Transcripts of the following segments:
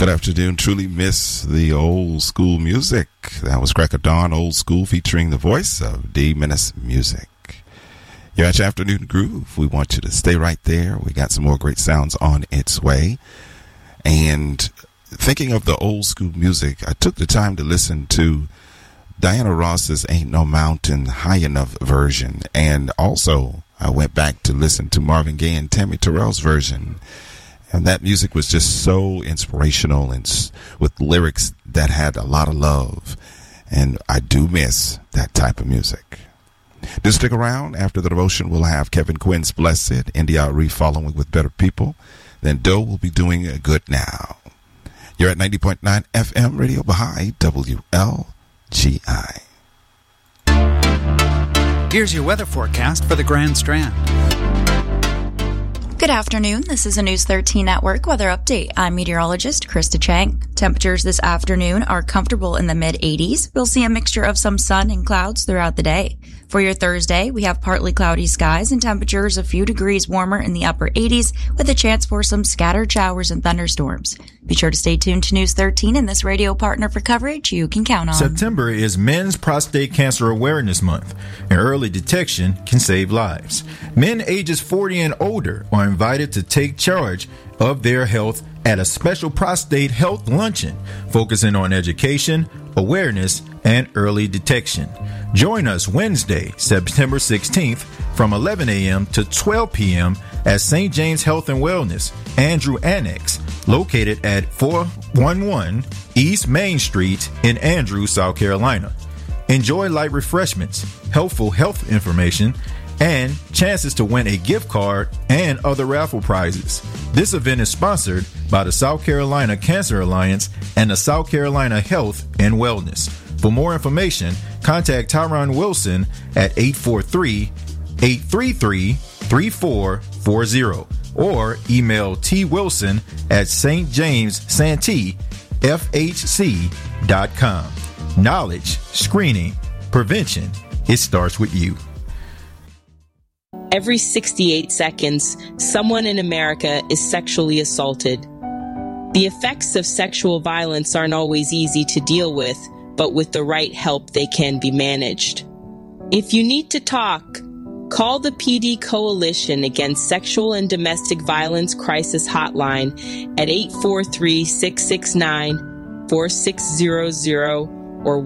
Good afternoon. Truly miss the old school music. That was Crack of Dawn, Old School, featuring the voice of D Menace Music. You're at your afternoon groove. We want you to stay right there. We got some more great sounds on its way. And thinking of the old school music, I took the time to listen to Diana Ross's Ain't No Mountain High Enough version. And also, I went back to listen to Marvin Gaye and Tammy Terrell's version. And that music was just so inspirational and with lyrics that had a lot of love. And I do miss that type of music. Do stick around. After the devotion, we'll have Kevin Quinn's Blessed, India Ari following with Better People. Then Doe will be doing Good Now. You're at 90.9 FM Radio Baha'i, WLGI. Here's your weather forecast for the Grand Strand. Good afternoon. This is a News 13 Network weather update. I'm meteorologist Krista Chang. Temperatures this afternoon are comfortable in the mid-80s. We'll see a mixture of some sun and clouds throughout the day. For your Thursday, we have partly cloudy skies and temperatures a few degrees warmer in the upper 80s with a chance for some scattered showers and thunderstorms. Be sure to stay tuned to News 13 and this radio partner for coverage you can count on. September is Men's Prostate Cancer Awareness Month, and early detection can save lives. Men ages 40 and older are invited to take charge of their health at a special prostate health luncheon focusing on education, awareness, and early detection. Join us Wednesday, September 16th from 11 a.m. to 12 p.m. at St. James Health and Wellness, Andrew Annex, located at 411 East Main Street in Andrews, South Carolina. Enjoy light refreshments, helpful health information, and chances to win a gift card and other raffle prizes. This event is sponsored by the South Carolina Cancer Alliance and the South Carolina Health and Wellness. For more information, contact Tyron Wilson at 843-833-3440 or email twilson at stjamessantefhc.com. Knowledge, screening, prevention, it starts with you. Every 68 seconds, someone in America is sexually assaulted. The effects of sexual violence aren't always easy to deal with, but with the right help, they can be managed. If you need to talk, call the PD Coalition Against Sexual and Domestic Violence Crisis Hotline at 843-669-4600 or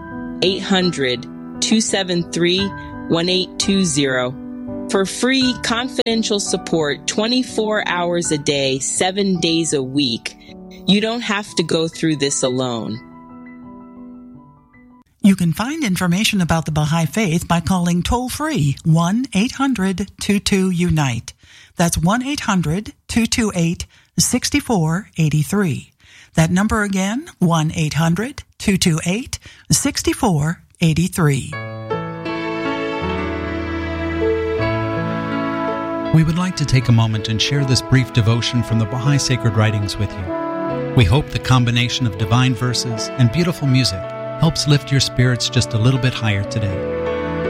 1-800-273-1820. For free, confidential support 24 hours a day, 7 days a week. You don't have to go through this alone. You can find information about the Baha'i Faith by calling toll-free 1-800-22-UNITE. That's 1-800-228-6483. That number again, 1-800-228-6483. We would like to take a moment and share this brief devotion from the Baha'i Sacred Writings with you. We hope the combination of divine verses and beautiful music helps lift your spirits just a little bit higher today.